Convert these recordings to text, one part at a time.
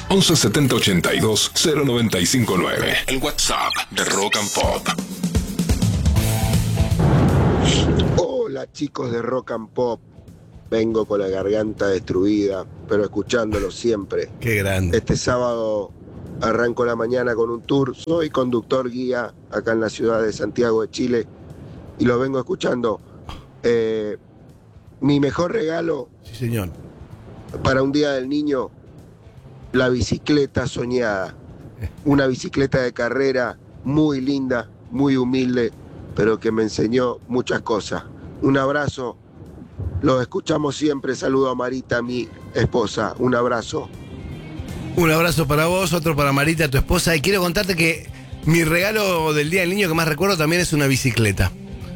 11 70 82 0959. El WhatsApp de Rock and Pop. Hola chicos de Rock and Pop. Vengo con la garganta destruida, pero escuchándolo siempre. Qué grande. Este sábado arranco la mañana con un tour. Soy conductor guía acá en la ciudad de Santiago de Chile y lo vengo escuchando. Mi mejor regalo, Sí, señor. para un día del niño, la bicicleta soñada. Una bicicleta de carrera muy linda, muy humilde, pero que me enseñó muchas cosas. Un abrazo. Los escuchamos siempre. Saludo a Marita, mi esposa. Un abrazo. Un abrazo para vos, otro para Marita, tu esposa. Y quiero contarte que mi regalo del Día del Niño que más recuerdo también es una bicicleta.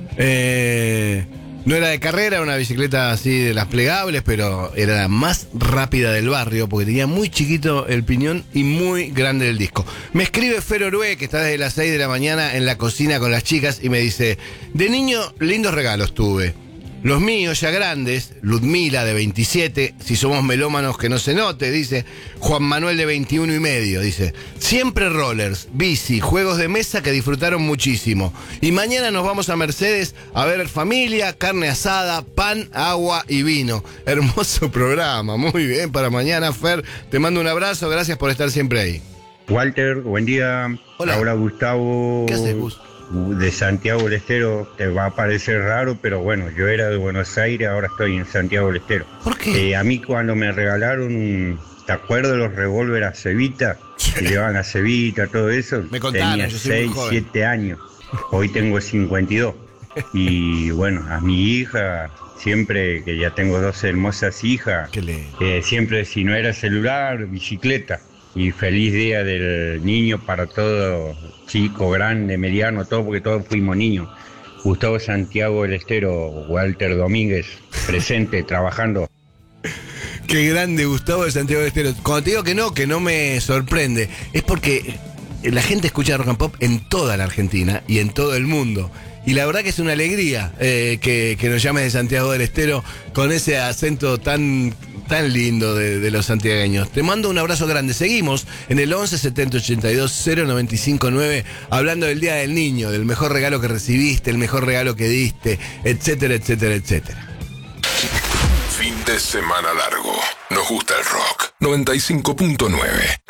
No era de carrera, era una bicicleta así de las plegables, pero era la más rápida del barrio porque tenía muy chiquito el piñón y muy grande el disco. Me escribe Fer Orue, que está desde las 6 de la mañana en la cocina con las chicas, y me dice: de niño, lindos regalos tuve. Los míos ya grandes, Ludmila de 27, si somos melómanos que no se note, dice. Juan Manuel de 21 y medio, dice. Siempre rollers, bici, juegos de mesa que disfrutaron muchísimo. Y mañana nos vamos a Mercedes a ver familia, carne asada, pan, agua y vino. Hermoso programa, muy bien para mañana, Fer. Te mando un abrazo, gracias por estar siempre ahí. Walter, buen día. Hola. Ahora Gustavo. ¿Qué haces, Gus? De Santiago del Estero. Te va a parecer raro, pero bueno, yo era de Buenos Aires, ahora estoy en Santiago del Estero. ¿Por qué? A mí cuando me regalaron, ¿te acuerdas de los revólveres a Cevita? Que llevaban a Cevita, todo eso. Me contaron, tenía yo soy muy 6, joven. 7 años. Hoy tengo 52. Y bueno, a mi hija, siempre que ya tengo 2 hermosas hijas, Qué lindo. siempre si no era celular, bicicleta. Y feliz día del niño para todo, chico, grande, mediano, todo, porque todos fuimos niños. Gustavo Santiago del Estero, Walter Domínguez, presente, trabajando. Qué grande Gustavo de Santiago del Estero. Cuando te digo que no me sorprende, es porque la gente escucha Rock and Pop en toda la Argentina y en todo el mundo. Y la verdad que es una alegría que nos llames de Santiago del Estero con ese acento tan lindo de los santiagueños. Te mando un abrazo grande. Seguimos en el 11 70 82 0959 hablando del Día del Niño, del mejor regalo que recibiste, el mejor regalo que diste, etcétera, etcétera, etcétera. Fin de semana largo. Nos gusta el rock. 95.9.